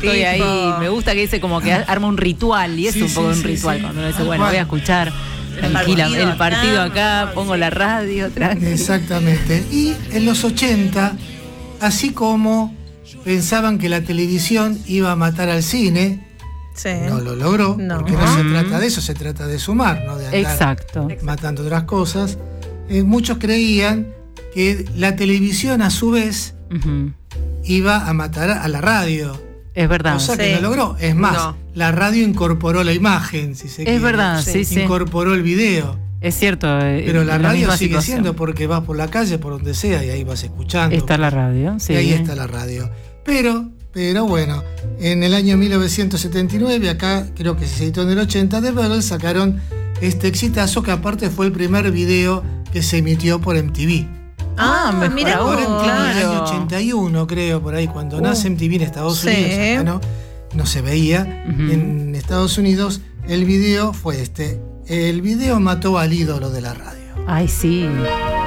estoy ahí. Me gusta que dice como que arma un ritual, y es un poco un ritual cuando uno dice, bueno, voy a escuchar tranquila el partido acá, pongo la radio, tranquila. Exactamente. Y en los 80, así como pensaban que la televisión iba a matar al cine, no lo logró, porque no se trata de eso, se trata de sumar, no de andar matando otras cosas. Muchos creían que la televisión a su vez iba a matar a la radio. Es verdad. Cosa que no logró. Es más, la radio incorporó la imagen, si se quiere. Es verdad, incorporó el video. Es cierto. Pero la radio sigue siendo, porque vas por la calle, por donde sea, y ahí vas escuchando. Está la radio, sí. Y ahí está la radio. Pero bueno, en el año 1979, acá creo que se editó en el 80, The Beatles sacaron este exitazo, que aparte fue el primer video que se emitió por MTV. Mira, por MTV, en el año 81, creo, por ahí, cuando nace MTV en Estados Unidos, acá no se veía. En Estados Unidos el video fue este. El video mató al ídolo de la radio. Ay, sí.